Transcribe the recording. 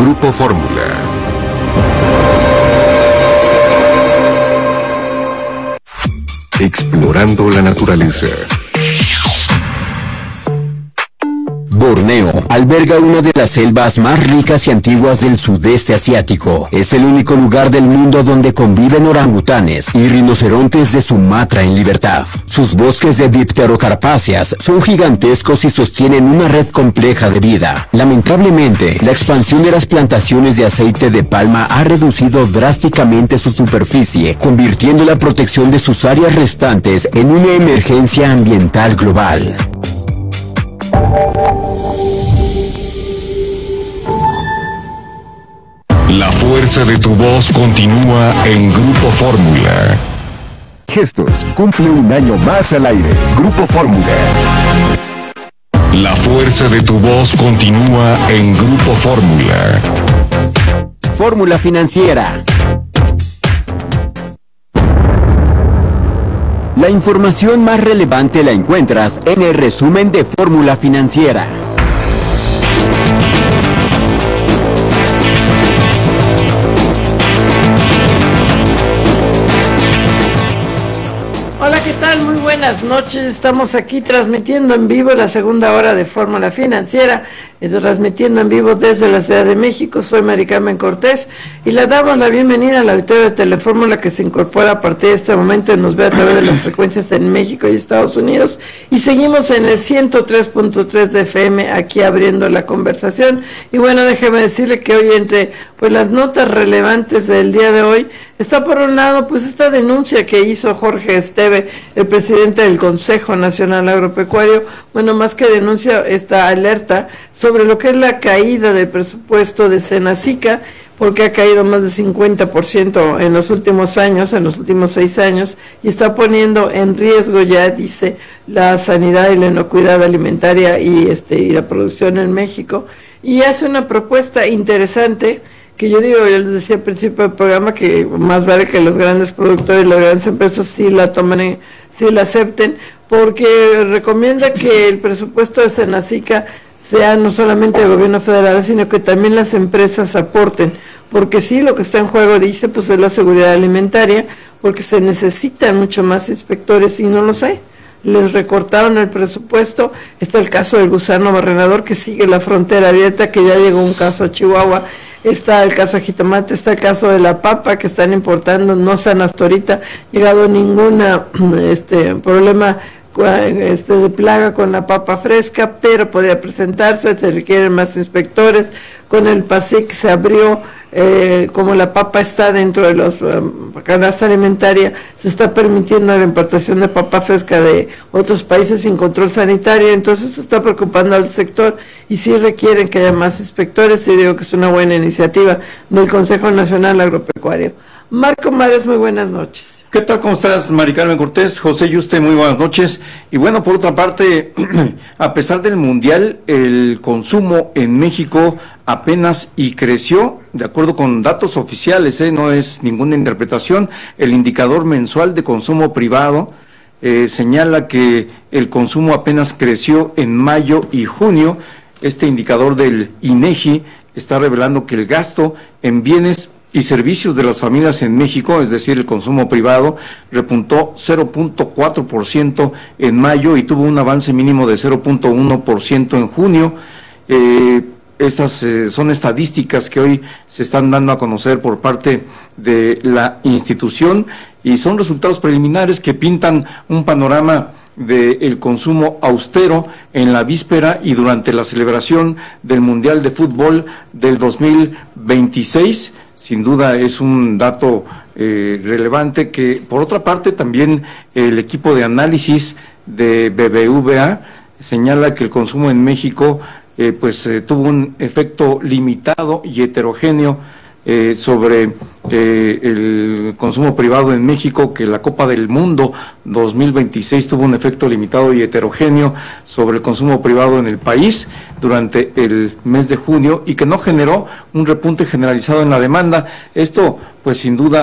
Grupo Fórmula. Explorando la naturaleza. Borneo alberga una de las selvas más ricas y antiguas del sudeste asiático. Es el único lugar del mundo donde conviven orangutanes y rinocerontes de Sumatra en libertad. Sus bosques de dipterocarpáceas son gigantescos y sostienen una red compleja de vida. Lamentablemente, la expansión de las plantaciones de aceite de palma ha reducido drásticamente su superficie, convirtiendo la protección de sus áreas restantes en una emergencia ambiental global. La fuerza de tu voz continúa en Grupo Fórmula. Gestos cumple un año más al aire. Grupo Fórmula. La fuerza de tu voz continúa en Grupo Fórmula. Fórmula Financiera. La información más relevante la encuentras en el resumen de Fórmula Financiera. Hola, ¿qué tal? Muy buenas noches. Estamos aquí transmitiendo en vivo la segunda hora de Fórmula Financiera, transmitiendo en vivo desde la Ciudad de México. Soy Mari Carmen Cortés y le damos la bienvenida al auditorio de Telefórmula que se incorpora a partir de este momento y nos ve a través de las frecuencias en México y Estados Unidos. Y seguimos en el 103.3 de FM aquí abriendo la conversación. Y bueno, déjeme decirle que hoy entre las notas relevantes del día de hoy está por un lado pues esta denuncia que hizo Jorge Esteve, el presidente del Consejo Nacional Agropecuario. Bueno, más que denuncia, esta alerta sobre lo que es la caída del presupuesto de Senacica, porque ha caído más de 50% en los últimos años, en los últimos 6 años, y está poniendo en riesgo ya, dice, la sanidad y la inocuidad alimentaria y la producción en México. Y hace una propuesta interesante, que yo les decía al principio del programa que más vale que los grandes productores, las grandes empresas sí la tomen, sí la acepten, porque recomienda que el presupuesto de Senacica sea no solamente el gobierno federal, sino que también las empresas aporten, porque sí, lo que está en juego, dice, pues es la seguridad alimentaria, porque se necesitan mucho más inspectores y no los hay. Les recortaron el presupuesto. Está el caso del gusano barrenador que sigue la frontera abierta, que ya llegó un caso a Chihuahua. Está el caso de jitomate, está el caso de la papa que están importando, no se han hasta ahorita llegado ningún problema de plaga con la papa fresca, pero podría presentarse, se requieren más inspectores. Con el PASIC se abrió, como la papa está dentro de los canasta alimentaria, se está permitiendo la importación de papa fresca de otros países sin control sanitario, entonces esto está preocupando al sector y sí requieren que haya más inspectores, y digo que es una buena iniciativa del Consejo Nacional Agropecuario. Marco Mares, muy buenas noches. ¿Qué tal? ¿Cómo estás, Mari Carmen Cortés? José Yuste, muy buenas noches. Y bueno, por otra parte, a pesar del Mundial, el consumo en México apenas y creció, de acuerdo con datos oficiales, no es ninguna interpretación. El indicador mensual de consumo privado señala que el consumo apenas creció en mayo y junio. Este indicador del INEGI está revelando que el gasto en bienes y servicios de las familias en México, es decir, el consumo privado, repuntó 0.4% en mayo y tuvo un avance mínimo de 0.1% en junio. Estas son estadísticas que hoy se están dando a conocer por parte de la institución y son resultados preliminares que pintan un panorama del consumo austero en la víspera y durante la celebración del Mundial de Fútbol del 2026. Sin duda es un dato relevante que, por otra parte, también el equipo de análisis de BBVA señala que el consumo en México tuvo un efecto limitado y heterogéneo sobre el consumo privado en México, que la Copa del Mundo 2026 tuvo un efecto limitado y heterogéneo sobre el consumo privado en el país durante el mes de junio y que no generó un repunte generalizado en la demanda. Esto, pues sin duda,